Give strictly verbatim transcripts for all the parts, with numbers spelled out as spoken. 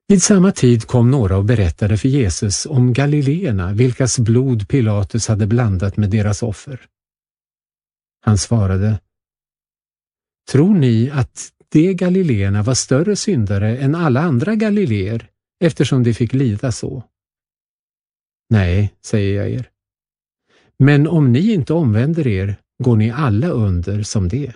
Vid samma tid kom några och berättade för Jesus om galileerna, vilkas blod Pilatus hade blandat med deras offer. Han svarade: Tror ni att de galileerna var större syndare än alla andra galileer, eftersom de fick lida så? Nej, säger jag er. Men om ni inte omvänder er, går ni alla under som det.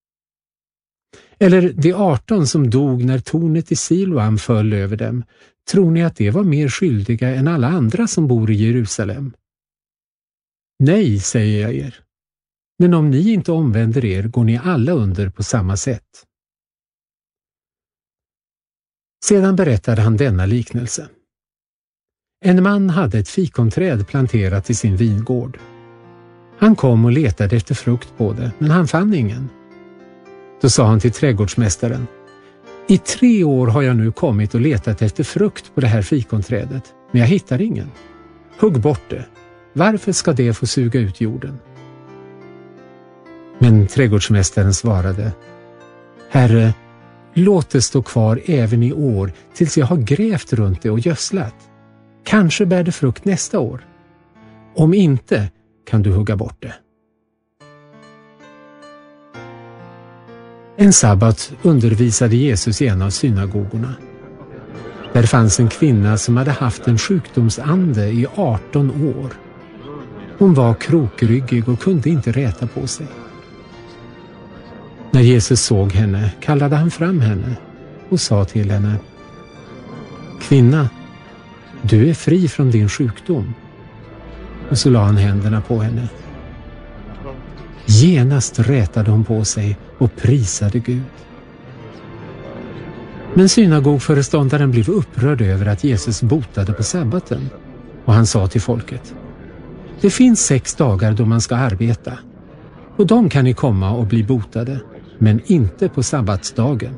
Eller de arton som dog när tornet i Siloam föll över dem, tror ni att det var mer skyldiga än alla andra som bor i Jerusalem? Nej, säger jag er. Men om ni inte omvänder er, går ni alla under på samma sätt. Sedan berättade han denna liknelse. En man hade ett fikonträd planterat i sin vingård. Han kom och letade efter frukt på det, men han fann ingen. Då sa han till trädgårdsmästaren: I tre år har jag nu kommit och letat efter frukt på det här fikonträdet, men jag hittar ingen. Hugg bort det. Varför ska det få suga ut jorden? Men trädgårdsmästaren svarade: Herre, låt det stå kvar även i år tills jag har grävt runt det och gödslat. Kanske bär det frukt nästa år. Om inte kan du hugga bort det. En sabbat undervisade Jesus i en av synagogorna. Där fanns en kvinna som hade haft en sjukdomsande i arton år. Hon var krokryggig och kunde inte räta på sig. När Jesus såg henne kallade han fram henne och sa till henne: Kvinna, du är fri från din sjukdom. Och så la han händerna på henne. Genast rätade hon på sig och prisade Gud. Men synagogföreståndaren blev upprörd över att Jesus botade på sabbaten, och han sa till folket: Det finns sex dagar då man ska arbeta. Och de kan ni komma och bli botade, men inte på sabbatsdagen.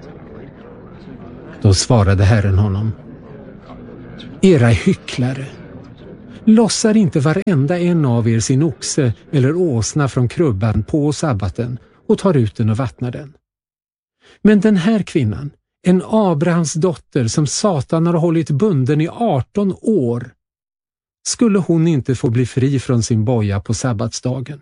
Då svarade Herren honom: Era hycklare, lossar inte varenda en av er sin oxe eller åsna från krubban på sabbaten och tar ut den och vattnar den. Men den här kvinnan, en Abrahams dotter som Satan har hållit bunden i arton år, skulle hon inte få bli fri från sin boja på sabbatsdagen?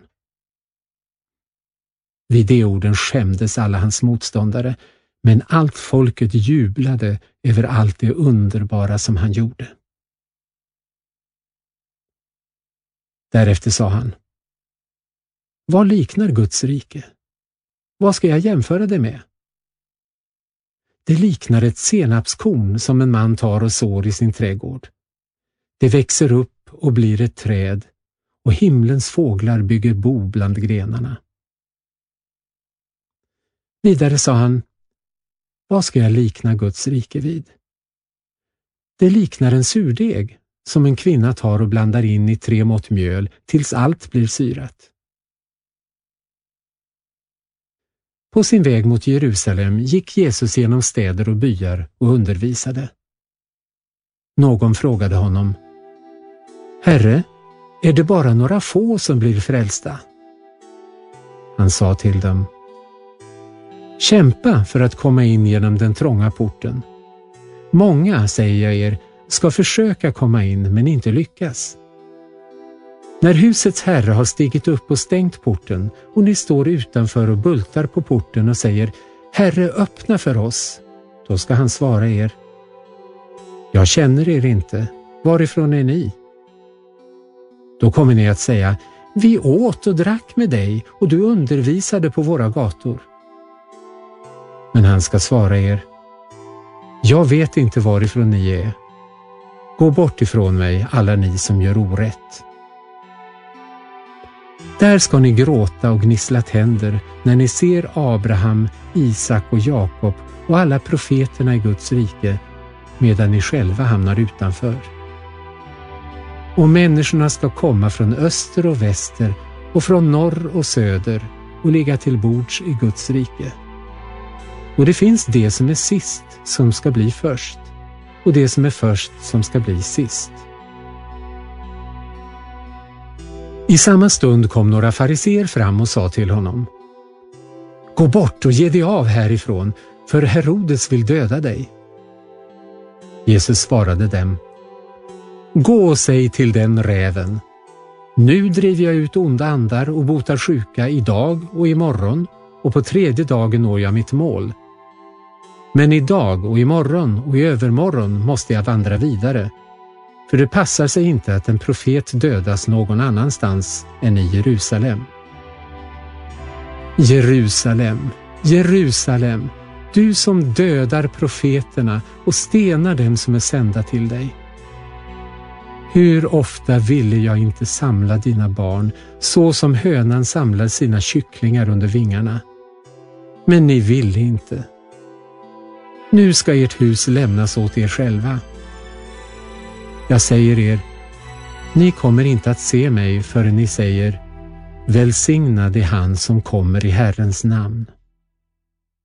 Vid de orden skämdes alla hans motståndare, men allt folket jublade över allt det underbara som han gjorde. Därefter sa han: Vad liknar Guds rike? Vad ska jag jämföra det med? Det liknar ett senapskorn som en man tar och sår i sin trädgård. Det växer upp och blir ett träd, och himlens fåglar bygger bo bland grenarna. Vidare sa han: Vad ska jag likna Guds rike vid? Det liknar en surdeg som en kvinna tar och blandar in i tre mått mjöl tills allt blir syrat. På sin väg mot Jerusalem gick Jesus genom städer och byar och undervisade. Någon frågade honom: Herre, är det bara några få som blir frälsta? Han sa till dem: Kämpa för att komma in genom den trånga porten. Många, säger jag er, ska försöka komma in men inte lyckas. När husets herre har stigit upp och stängt porten och ni står utanför och bultar på porten och säger: Herre, öppna för oss, då ska han svara er: Jag känner er inte, varifrån är ni? Då kommer ni att säga: Vi åt och drack med dig och du undervisade på våra gator. Men han ska svara er: Jag vet inte varifrån ni är. Gå bort ifrån mig, alla ni som gör orätt. Där ska ni gråta och gnissla tänder när ni ser Abraham, Isak och Jakob och alla profeterna i Guds rike, medan ni själva hamnar utanför. Och människorna ska komma från öster och väster och från norr och söder och ligga till bords i Guds rike. Och det finns det som är sist som ska bli först, och det som är först som ska bli sist. I samma stund kom några fariseer fram och sa till honom: Gå bort och ge dig av härifrån, för Herodes vill döda dig. Jesus svarade dem: Gå och säg till den räven: Nu driver jag ut onda andar och botar sjuka idag och imorgon, och på tredje dagen når jag mitt mål. Men idag och imorgon och i övermorgon måste jag vandra vidare, för det passar sig inte att en profet dödas någon annanstans än i Jerusalem. Jerusalem, Jerusalem, du som dödar profeterna och stenar dem som är sända till dig. Hur ofta ville jag inte samla dina barn så som hönan samlar sina kycklingar under vingarna. Men ni ville inte. Nu ska ert hus lämnas åt er själva. Jag säger er, ni kommer inte att se mig förrän ni säger: Välsignad är han som kommer i Herrens namn.